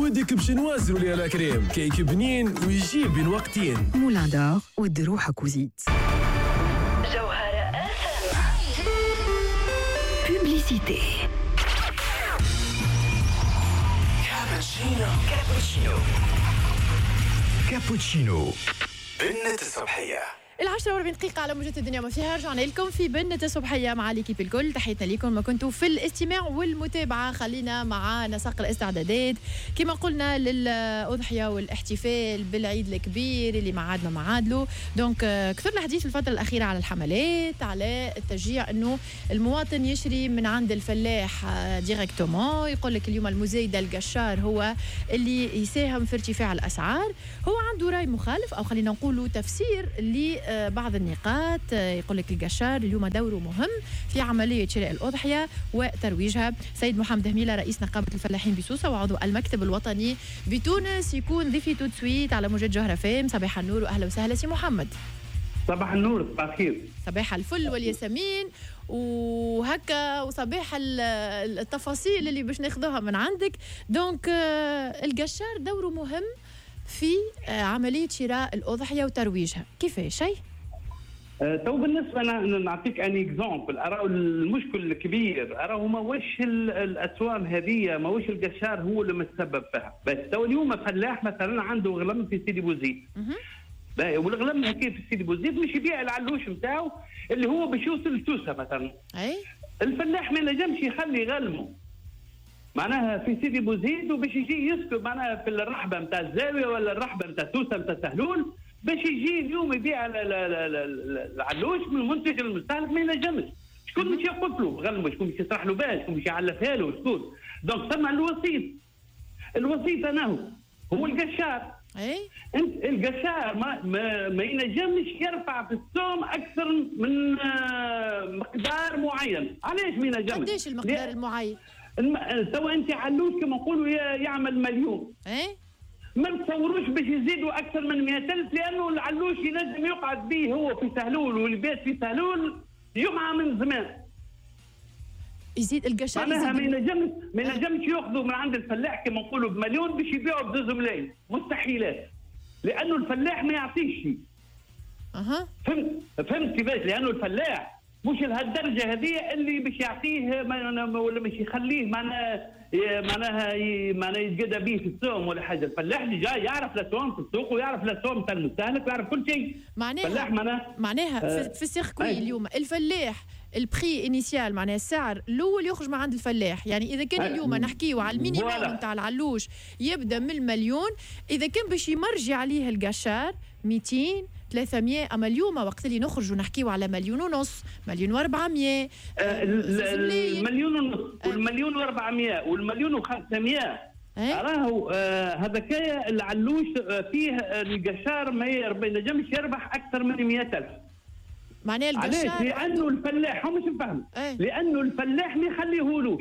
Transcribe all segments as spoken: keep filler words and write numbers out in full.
ودك باش نوازنوا ليها الكريم كيك بنين ويجيب بين وقتين. مولان دار ودي روحك وزيد. جوهرة أف أم. بوبليسيتي. كابتشينو كابتشينو كابتشينو بنة الصبحية. العشرة وأربعين دقيقة على موجة الدنيا ما فيها. رجعنا لكم في بنة الصبحية مع ليكيب الكل. تحياتنا لكم ما كنتوا في الاستماع والمتابعة. خلينا مع نسق الاستعدادات كما قلنا للأضحية والاحتفال بالعيد الكبير اللي معادنا معادله. دونك كثر الحديث في الفترة الأخيرة على الحملات، على التشجيع أنه المواطن يشري من عند الفلاح ديريكتومون. يقول لك اليوم المزايد القشار هو اللي يساهم في ارتفاع الأسعار. هو عنده رأي مخالف أو خلينا نقوله تفسير اللي بعض النقاط. يقول لك القشار اليوم دوره مهم في عملية شراء الأضحية وترويجها. سيد محمد هميلة رئيس نقابة الفلاحين بسوسة وعضو المكتب الوطني بتونس يكون ضيفي تو تسويت على موجة جوهرة فام. صباح النور وأهلا وسهلا سي محمد. صباح النور، صباح الخير. صباح الفل والياسمين وهكا وصباح التفاصيل اللي باش ناخذوها من عندك. دونك القشار دوره مهم في عملية شراء الأضحية وترويجها، كيفاش شيء؟ أه تو بالنسبة أنا نعطيك أن إكزامبل. أرى المشكل الكبير، أرى ما وش الأسوام هذه، ما وش القشار هو اللي متسبب فيها. بس تو اليوم فلاح مثلا عنده غلم في سيدي بوزيد، والغلم هكي في سيدي بوزيد مش يبيع العلوش نتاعو اللي هو باش يوصل لتوسة مثلا. أي الفلاح ما ينجمش يخلي غلمه معناها في سيدي بوزيد وباش يجي يسكب معناها في الرحبه نتاع الزاويه ولا الرحبه نتاع توسه نتاع سهلول باش يجي اليوم يبيع العلوش من المنتج المستهلك. ما ينجمش. شكون باش يقف له غلمه؟ شكون باش يصرح له باش؟ شكون باش يعلفها له؟ شكون؟ دونك ثم الوسيط. الوسيط انا هو هو القشار. اي انت القشار ما, ما, ما ينجمش يرفع في السوم اكثر من مقدار معين. علاش ما ينجمش؟ قديش المقدار المعين؟ سواء انت علوش كما نقولوا يعمل مليون، ايه ما تصوروش باش يزيدوا اكثر من مئة ألف، لانه العلوش ينجم يقعد به هو في سهلول والبيت في سهلول يقع من زمان. يزيد القشار معناها ما ينجمش ما ينجمش ياخذوا من عند الفلاح كما نقولوا بمليون باش يبيعوا بزوز ملايين، مستحيلات، لانه الفلاح ما يعطيش شيء. اها فهمت فهمت كيفاش؟ لانه الفلاح مش لهالدرجه هذه اللي باش يعطيه ولا باش يخليه معناها معناها معناها يتقدى به في السوم ولا حاجه. الفلاح اللي جاي يعرف الاسوم في السوق ويعرف الاسوم تاع المستهلك ويعرف كل شيء. معناها معناها, معناها آه في, في السيركوي اليوم الفلاح البري انيسيال معناها السعر الاول يخرج من عند الفلاح. يعني اذا كان اليوم آه نحكيو على المينيموم نتاع العلوش يبدا من المليون، اذا كان باش يمرجي عليه القشار مئتين ثلاثمية. أما اليوم وقت اللي نخرج ونحكيو على مليون ونص، مليون وأربعمية، آه المليون ونص والمليون وأربعمية والمليون وخمسمية. راهو آه هذا كايا العلوش فيه القشار ما ينجمش يربح أكثر من مئة ألف. معناه القشار لأنه الفلاح هو مش مفهم ايه؟ لأنه الفلاح ما يخليهولوش.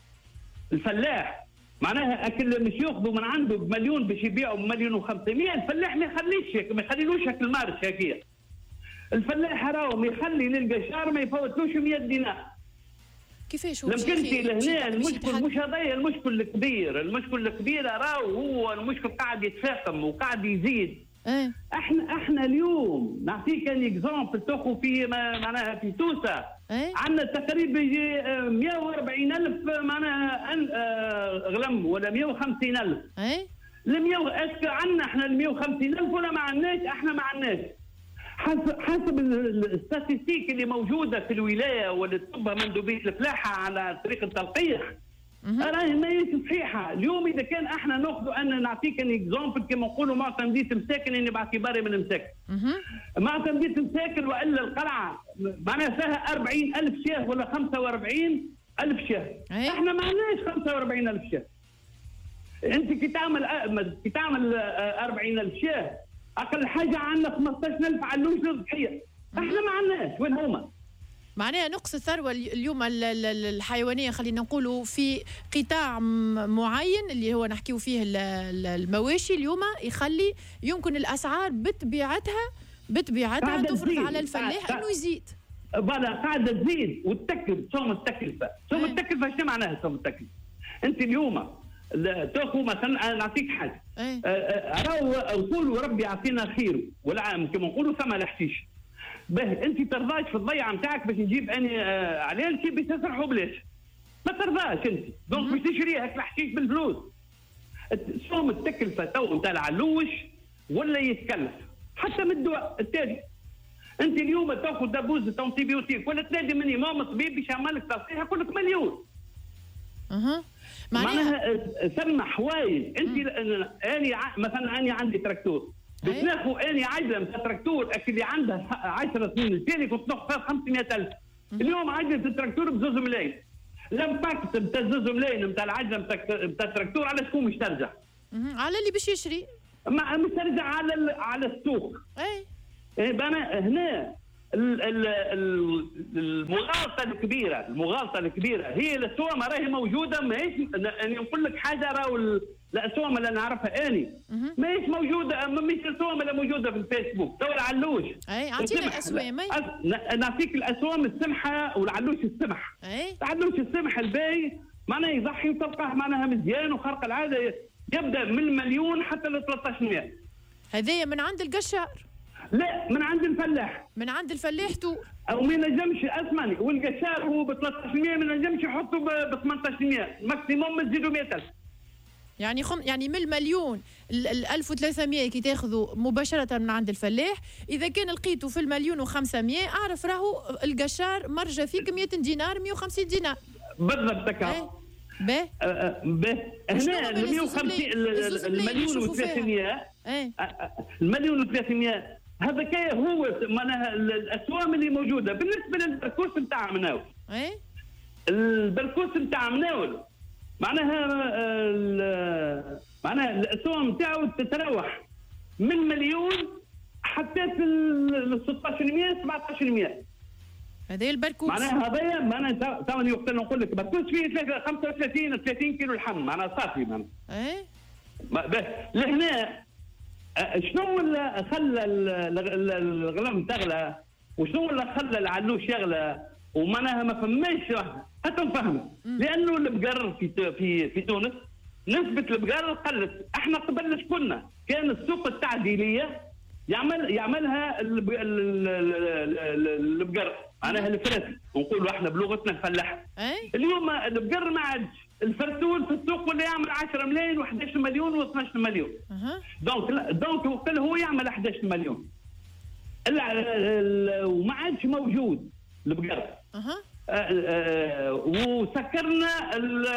الفلاح معناها اكل مش ياخذوا من عنده بمليون باش يبيعوا بمليون وخمسمية. الفلاح ما يخليش هيك، ما يخليلوش هيك المارش هكيه. الفلاح راهو ما يخلي للقشار ما يفوتلوش مئة دينار. كيفاش؟ لمكنتي لهنا المشكل مش هذايا المشكل الكبير. المشكل الكبير راهو هو المشكل قاعد يتفاقم وقاعد يزيد. ايه احنا احنا اليوم نعطيك ان اكزامبل تاخذ في معناها في توسه. ايه عندنا تقريبا مئة وأربعين ألف معناها غلم ولا مئة وخمسين ألف. ايه ال اسكو عندنا احنا ال مئة وخمسين ألف ولا ما عندناش؟ احنا ما عندناش. حسب حسب الستاتستيك اللي موجوده في الولايه واللي تطبها مندوبيه الفلاحه على طريق التلقيح راهي ماهيش صحيحه. اليوم اذا كان احنا ناخذوا انا نعطيك ان اكزامبل كما نقولوا معطى مديت مساكن اني باعتباري من مساكن. معطى مديت مساكن والا القلعه معناها فيها أربعين ألف شاه ولا خمسة وأربعين ألف شاه. احنا ما عندناش خمسة وأربعين ألف شاه. انت كي تعمل كي تعمل أربعين ألف شاه اقل حاجه عندنا خمسطاش ألف علوش للضحيه. احنا ما عندناش. وين هما؟ معناها نقص الثروة اليوم الحيوانية خلينا نقولوا في قطاع معين اللي هو نحكيو فيه المواشي اليوم يخلي يمكن الأسعار بطبيعتها بطبيعتها تفرض على الفلاح أنه يزيد. بلا قاعدة تزيد وتكلف. سوم التكلفة سوم التكلفة شو معناها سوم التكلفة؟ أنت اليوم تاخذ مثلا انا نعطيك حاجه راهو نقولوا ربي يعطينا خير والعام كما نقولوا ثم الحشيش باهي انت ترضاش في الضيعه نتاعك باش نجيب اني عليلتي باش تسرحوا بلاش ما ترضاش انت دونك باش تشري هاك الحشيش بالفلوس صوم التكلفه تو نتاع العلوش ولا يتكلف حتى من الدواء التالي انت اليوم تاخذ دبوزه انتيبيوتيك ولا تنادي مني ماما طبيب باش يعمل لك تصحيح يقول لك مليون اها معناها ثم حوايج انت اني مثلا اني عندي تراكتور باش ناخذ اني عجله نتاع تراكتور اللي عندها عشر سنين التالي كنت ناخذ خمسمائة ألف اليوم عجله التراكتور بزوز ملايين الامباكت نتاع زوز ملايين نتاع العجله نتاع التراكتور على شكون مش ترجع؟ على اللي باش يشري مش ترجع على على السوق اي انا هنا المغالطه الكبيره المغالطه الكبيره هي الاسومه راهي موجوده ماهيش يعني نقول لك حاجه راهو الاسومه اللي نعرفها اني ماهيش موجوده ماهيش الاسومه اللي موجوده في الفيسبوك تو العلوش اي اعطينا الاسوام نعطيك الاسوام السمحه والعلوش السمح اي العلوش السمح الباي معناها يضحي وتلقاه معناها مزيان وخارق العاده يبدا من المليون حتى ل ثلاثة عشر مئة هذايا من عند القشار لا من عند الفلاح من عند الفلاح تو او ما ينجمش اسمعني والقشار هو ب ثلاثة عشر مئة ما ينجمش يحطوا ب ثمانية عشر مئة ماكسيموم تزيدوا مئة ألف يعني خم يعني من المليون ال ألف وثلاثمئة كي تاخذوا مباشره من عند الفلاح اذا كان لقيته في المليون وخمسمئة اعرف راهو القشار مرجى فيك مئة دينار مئة وخمسين دينار بالضبط هكا باهي باهي هنا ال مئة وخمسين المليون وثلاثمئة المليون وثلاثمئة هذا كي هو معناها الاسوام اللي موجوده بالنسبه للبركوس نتاع مناول اي البركوس نتاع مناول معناها معناها الاسوام نتاعو تتراوح من مليون حتى في ال ستة عشر مئة سبعة عشر مئة هذا البركوس معناها هذايا معناها ثاني وقت نقول لك بركوس فيه خمسة وثلاثين ثلاثين كيلو لحم معناها صافي معناها اي لهنا شنو اللي خلى الغلام تغلى وشنو اللي خلى العلوش يغلى ومعناها ما فماش حتى نفهمه لانه البقر في في في تونس نسبه البقر قلت احنا قبل شكونا كان السوق التعديليه يعمل يعملها البقر معناها الفرس نقولوا احنا بلغتنا الفلاح اليوم البقر ما عادش الفرتول في السوق ولا يعمل عشرة ملايين و احد عشر مليون و اثناش مليون أه. دونك دونك وقت هو يعمل احد عشر مليون وما عادش موجود البقر أه. وسكرنا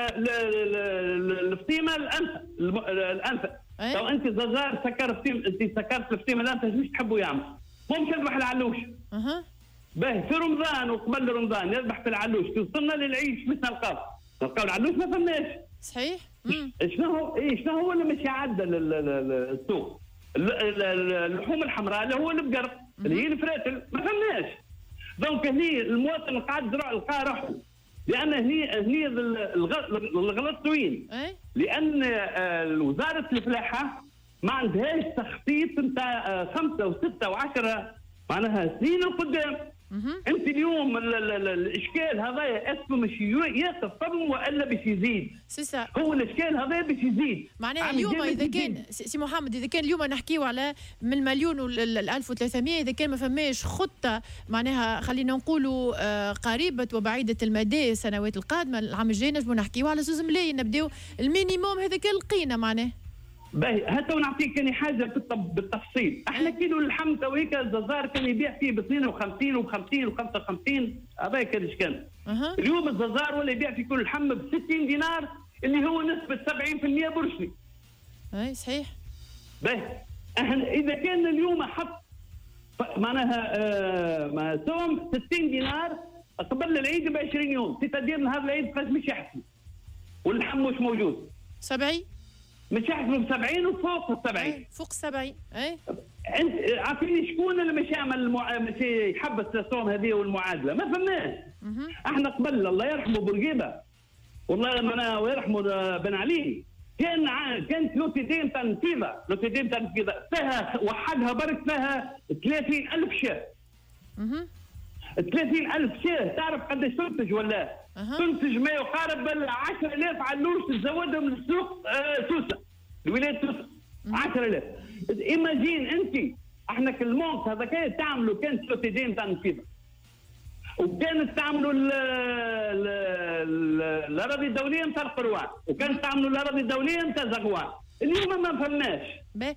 الفطيمه الانثى الانثى لو انت زازار سكر فطيمه انت سكرت الفطيمه الانثى مش تحبوا يعمل ممكن تذبح العلوش اها باهي في رمضان وقبل رمضان يذبح في العلوش كي وصلنا للعيش مش نلقاو نلقاو العلوش ما فماش صحيح شنو هو ايه شنو هو اللي مش يعدل السوق اللحوم الحمراء اللي هو البقر اللي هي الفراتل ما فماش دونك هني المواطن قاعد لقى روحه لان هني هني الغلط وين؟ لان وزاره الفلاحه ما عندهاش تخطيط نتاع خمسه وسته وعشره معناها سنين قدام. انت اليوم ال ال ال الاشكال هذايا اسمه مش ياسر طبعا والا باش يزيد. سيسا هو الاشكال هذايا باش يزيد. معناها اليوم اذا كان سي محمد اذا كان اليوم نحكيو على من مليون ل ألف وثلاثمئة اذا كان ما فماش خطه معناها خلينا نقولوا قريبه وبعيده المدى السنوات القادمه العام الجاي نجمو نحكيو على زوز ملايين نبداو المينيموم هذاك لقينا معناه. باهي هات ونعطيك يعني حاجه بالتفصيل، احنا كيلو اللحم تويك الززار كان يبيع فيه ب اثنين وخمسين وخمسين وخمسة وخمسين هذا كانش كان. أه. اليوم الززار ولا يبيع في كل اللحم ب ستين دينار اللي هو نسبه سبعين بالمئة برشلي. اي صحيح. باهي احنا اذا كان اليوم حط معناها آه ما سوم ستين دينار قبل العيد ب عشرين يوم، تقدير نهار العيد قاش مش يحسن. واللحم مش موجود. سبعين مش يحسبوا ب سبعين وفوق ال سبعين. اي فوق سبعين اي. انت عارفين شكون اللي مش يعمل المع... مش يحبس الصوم هذه والمعادله؟ ما فهمناش. احنا قبل الله يرحمه بورقيبه والله انا ويرحمه بن علي كان ع... كانت لوتيدين تاع نتيضه، لوتيدين تاع نتيضه فيها وحدها برك فيها ثلاثين ألف شاه. اها. ثلاثين ألف شاه تعرف قداش تنتج ولا؟ أه. تنتج ما يقارب ال عشرة آلاف علوش تزودهم للسوق آه سوسه الولايه سوسه عشرة آلاف. ايماجين انت احنا كالمونت هذا كان تعملوا كان سوتيدين تاع نفيذه وكانت تعملوا الاراضي الدوليه نتاع القروان وكانت تعملوا الاراضي الدوليه نتاع زغوان. اليوم ما فماش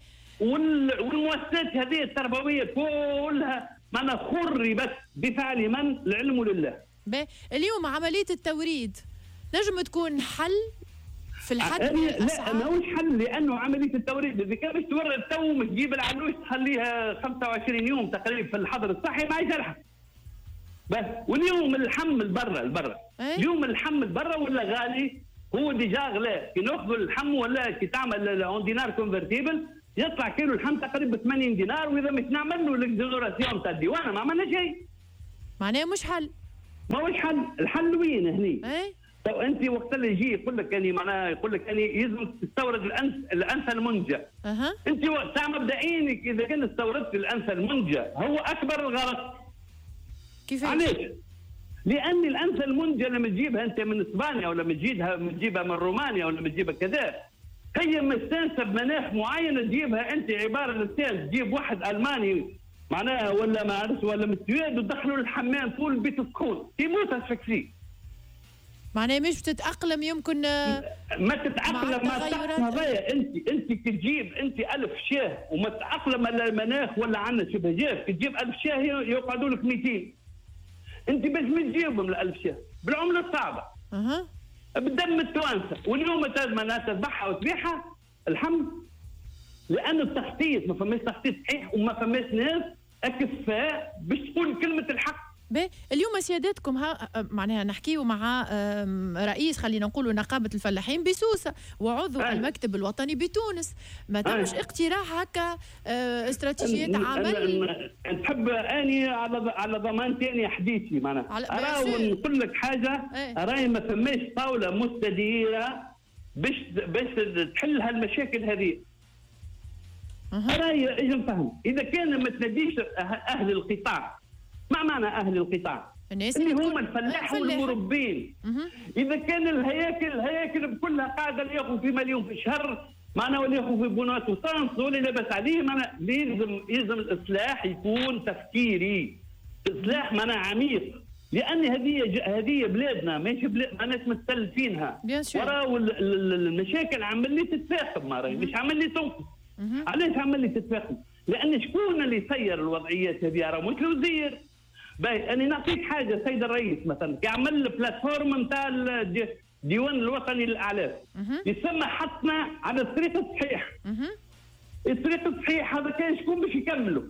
والمؤسسات هذه التربويه كلها معنا خري بس بفعل من العلم لله. اليوم عمليه التوريد نجم تكون حل في الحد لا ماهوش حل لانه عمليه التوريد اذا كان باش تورد تو تجيب العلوش تخليها خمسة وعشرين يوم تقريبا في الحظر الصحي ما يجرحها بس. واليوم اللحم البرة البرة أيه؟ اليوم اللحم البرة ولا غالي هو ديجا غلا كي ناخذ اللحم ولا كي تعمل اون دينار كونفرتيبل يطلع كيلو اللحم تقريبا ثمانين دينار واذا مش نعمل له الاكزونوراسيون تاع الديوانه ما عملنا شيء. معناه مش حل. ما هوش حل، الحل وين هني؟ ايه طب انت وقت اللي يجي يقول لك يعني معناها يقول لك يعني يلزم تستورد الانس الانثى المنجى. اها انت وقتها مبدئيا اذا كان استوردت الانثى المنجى هو اكبر الغلط. كيفاش؟ علاش؟ لان الانثى المنجى لما تجيبها انت من اسبانيا ولا تجيبها تجيبها من رومانيا ولا تجيبها كذا هي مستانسه بمناخ معين تجيبها انت عباره عن تجيب واحد الماني معناها ولا ما عرفت ولا من السويد وتدخلوا للحمام طول البيت سخون يموت هالشكسي. معناها مش بتتاقلم يمكن ما تتاقلم ما هذايا انت انت تجيب انت ألف شاه وما تتاقلم على المناخ ولا عندنا شبه جاف تجيب ألف شاه يقعدوا لك مئتين. انت باش ما تجيبهم الألف شاه بالعمله الصعبه. اها بالدم التوانسه واليوم تلزم انها تذبحها وتبيعها الحمد لانه التخطيط ما فماش تخطيط صحيح وما فماش ناس اكفاء باش تقول كلمه الحق. باهي اليوم سيادتكم ها معناها نحكيو مع رئيس خلينا نقولوا نقابه الفلاحين بسوسه وعضو أه. المكتب الوطني بتونس ما تمش أه. اقتراح هكا استراتيجيات عمل تحب اني على على ضمانتي اني حديثي معناها راهو نقول لك حاجه أه. راهي ما فماش طاوله مستديره باش باش تحل هالمشاكل هذه. أه. راهي اجي نفهم اذا كان ما تناديش اهل القطاع ما معنى اهل القطاع؟ الناس اللي هم الفلاح والمربين. أه. اذا كان الهياكل الهياكل كلها قاعده ياخذ في مليون في الشهر معناه ولا ياخذ في بونات وطانس ولا لاباس عليه معناه يلزم يلزم الاصلاح يكون تفكيري اصلاح معناه عميق لان هذه هذه بلادنا ماشي بلاد ماناش متسلفينها وراو المشاكل عمال تتفاقم مش عمال تنقص. علاش عمال تتفاقم؟ لان شكون اللي يسير الوضعيات هذه راه مش الوزير. باهي انا نعطيك حاجه سيد الرئيس مثلا كيعمل بلاتفورم نتاع الديوان الوطني للاعلاف يسمى حطنا على الطريق الصحيح. الطريق الصحيح هذا كان شكون باش يكملوا؟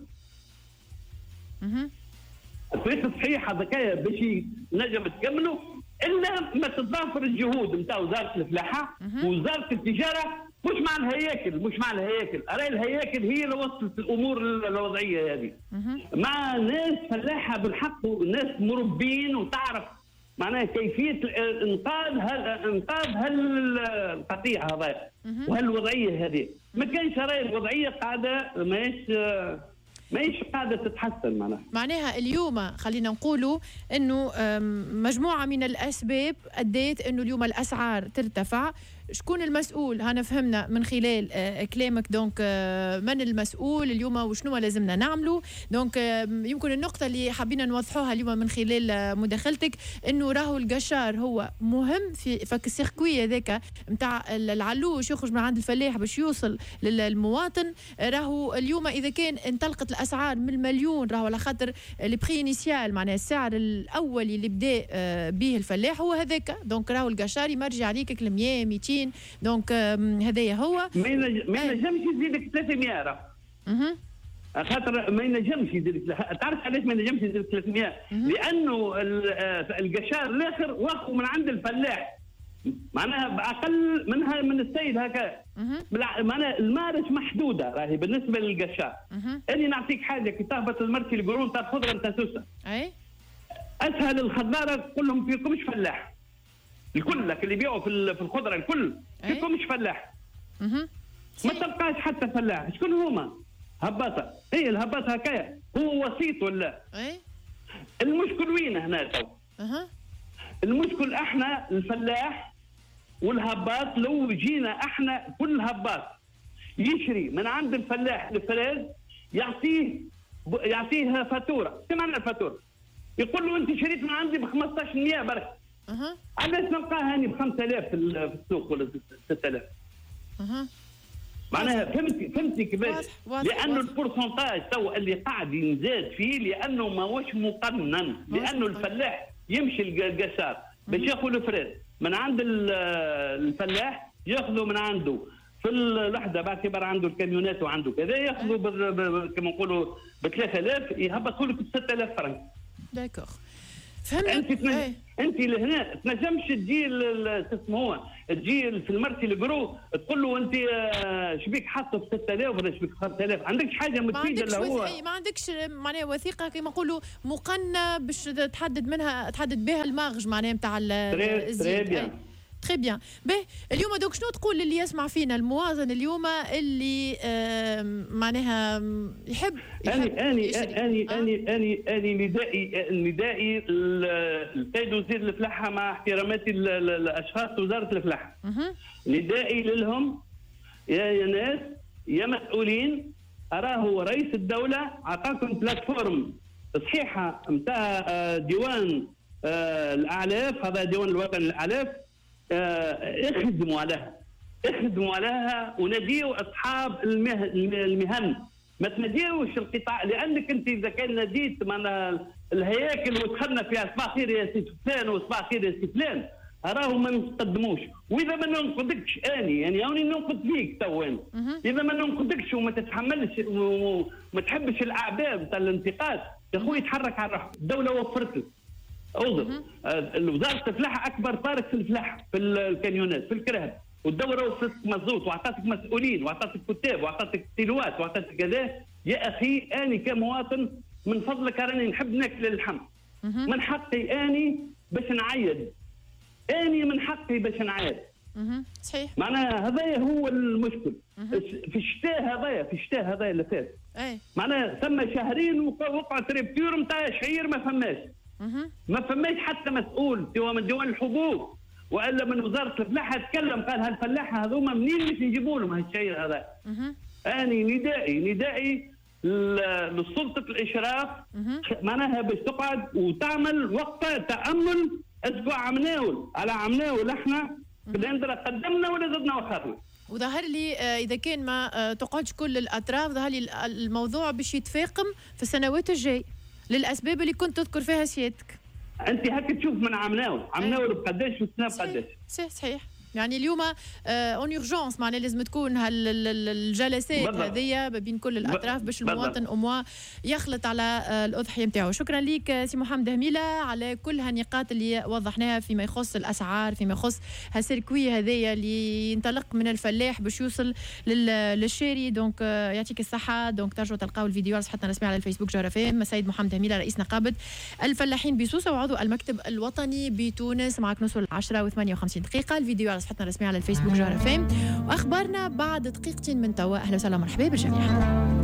الطريق الصحيح هذا كان باش نجم تكملوا الا ما تتضافر الجهود نتاع وزاره الفلاحه ووزاره التجاره مش مع الهياكل مش مع الهياكل أراي الهياكل هي اللي وصلت الامور الوضعيه هذه مع ناس فلاحه بالحق وناس مربين وتعرف معناها كيفيه انقاذ هال انقاذ هالقطيع هذا وهالوضعيه هذه. ما كانش راي الوضعيه قاعده ماهيش ماهيش قاعده تتحسن معناها. معناها اليوم خلينا نقولوا انه مجموعه من الاسباب ادت انه اليوم الاسعار ترتفع. شكون المسؤول؟ هنا فهمنا من خلال كلامك دونك من المسؤول اليوم وشنو لازمنا نعملوا. دونك يمكن النقطه اللي حابين نوضحوها اليوم من خلال مداخلتك انه راهو القشار هو مهم في فك السيركوي هذاك نتاع العلوش يخرج من عند الفلاح باش يوصل للمواطن. راهو اليوم اذا كان انطلقت الاسعار من المليون راهو على خاطر البري انيسيال معناها السعر الاولي اللي بدا به الفلاح هو هذاك. دونك راهو القشار يمرجع عليك مية مئتين دونك هذايا هو ما ينجمش يزيدك ثلاثمية راه اها خاطر ما ينجمش يزيدك. تعرف علاش ما ينجمش يزيدك ثلاثمية؟ لانه القشار الاخر واخذ من عند الفلاح معناها باقل منها من السيد هكا معناها المارج محدوده راهي بالنسبه للقشار. اني نعطيك حاجه كتابه المركي القرون تاع الخضره نتاع سوسه اي اسهل الخضاره كلهم فيكمش فلاح الكل لك اللي يبيعوا في في الخضره الكل فيكم مش فلاح. اها ما تلقاش حتى فلاح. شكون هما؟ هباطه. هي الهباطه هكايا هو وسيط ولا؟ اي المشكل وين هنا تو؟ اها المشكل احنا الفلاح والهباط، لو جينا احنا كل هباط يشري من عند الفلاح الفراز يعطيه يعطيه فاتوره. ايش معنى الفاتوره؟ يقول له انت شريت من عندي ب خمسطاش مية برك. اها علاش نلقاها هاني ب خمسة آلاف في السوق ولا ستة آلاف؟ اها معناها فهمتي فهمتي كيفاش؟ لانه واضح. البورسنتاج تو اللي قاعد ينزاد فيه لانه ماهوش مقنن، لانه الفلاح يمشي القشار باش ياخذ الفراز من عند الفلاح، ياخذوا من عنده في اللحظه باعتبار عنده الكاميونات وعنده كذا، ياخذوا كما نقولوا ب ثلاثة آلاف يهبطوا لك ب ستة آلاف فرنك. داكوغ فهمت. انت تنج... ايه. انت لهنا تنجمش تجي اسمه هو تجي في المرتي الجرو تقول له انت شبيك حاطه ب ستة آلاف ولا شبيك خمسة آلاف، عندكش حاجه ما مفيده عندكش اللي هو وث... ما عندكش معناها وثيقه كما نقولوا مقننه باش تحدد منها تحدد بها المارج معناها نتاع الزيت. تري بيان تري بيان. باهي اليوم دوك شنو تقول للي يسمع فينا المواطن اليوم اللي آه معناها يحب, يحب اني اني اني آه. اني اني اني ندائي ندائي السيد وزير الفلاحه مع احتراماتي لاشخاص وزاره الفلاحه، ندائي لهم يا, يا ناس يا مسؤولين، اراه رئيس الدوله اعطاكم بلاتفورم صحيحه نتاع ديوان آه الاعلاف، هذا ديوان الوطني للاعلاف، آه اخدموا عليها اخدموا عليها وناديوا اصحاب المه... المهن، ما تناديوش القطاع، لانك انت اذا كان ناديت معنا الهياكل ودخلنا فيها صباح خير يا سي فلان وصباح خير يا سي فلان راهم ما نتقدموش. واذا ما ننقدكش اني يعني اوني ننقد فيك تو انا، اذا ما ننقدكش وما تتحملش وما تحبش الاعباء بتاع الانتقاد يا خويا تحرك على روحك. الدوله وفرت لك اوضح. وزاره الفلاحه اكبر طارق في الفلاحه في الكانيونات في الكرهب، والدوله وفرت مزوط واعطتك مسؤولين واعطتك كتاب واعطتك تيلوات واعطتك كذا. يا اخي اني كمواطن من فضلك راني نحب ناكل اللحم، من حقي اني باش نعيد، اني من حقي باش نعيد. صحيح. معناها هذا هو المشكل. في الشتاء هذايا في الشتاء هذايا اللي فات معناها ثم شهرين وقعت ريبتور نتاع شعير ما فماش. ما فماش حتى مسؤول سواء من ديوان الحبوب والا من وزاره الفلاحه تكلم قال هالفلاحه هذوما منين باش نجيبوا لهم هالشعير هذا. اني ندائي ندائي لسلطه الاشراف معناها باش تقعد وتعمل وقفه تامل اسبوع عمناول على عمناول احنا بالندره قدمنا ولا زدنا وخافنا. وظهر لي اذا كان ما تقعدش كل الاطراف ظهر لي الموضوع باش يتفاقم في السنوات الجاي للاسباب اللي كنت تذكر فيها سيادتك. انت هكا تشوف من عمناول عمناول بقداش والسنه بقداش. صحيح صحيح. يعني اليوم اون اورجونس معناها لازم تكون الجلسات هذيا بين كل الاطراف باش المواطن اموا يخلط على الاضحيه نتاعو. شكرا لك سي محمد هميله على كل هالنقاط اللي وضحناها فيما يخص الاسعار، فيما يخص هالسيركوي هذايا اللي ينطلق من الفلاح باش يوصل للشاري. دونك يعطيك الصحه. دونك ترجعوا تلقاو الفيديو على صفحتنا الرسميه على الفيسبوك جوهر فام. السيد محمد هميله رئيس نقابه الفلاحين بسوسه وعضو المكتب الوطني بتونس. معك نوصل عشرة وثمانية وخمسين دقيقه. الفيديو على صفحتنا الرسميه على الفيسبوك جوهر فام. واخبارنا بعد دقيقتين من توا. اهلا وسهلا مرحبا بالجميع.